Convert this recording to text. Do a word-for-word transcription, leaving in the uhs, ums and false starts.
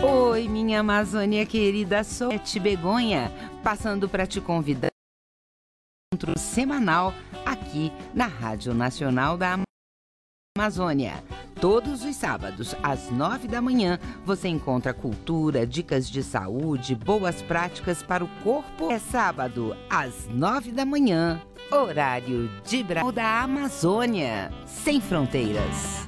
Oi, minha Amazônia querida, sou Bete Begonha, passando para te convidar para um encontro semanal aqui na Rádio Nacional da Amazônia. Todos os sábados, às nove da manhã, você encontra cultura, dicas de saúde, boas práticas para o corpo. É sábado, às nove da manhã, horário de Brasil da Amazônia, sem fronteiras.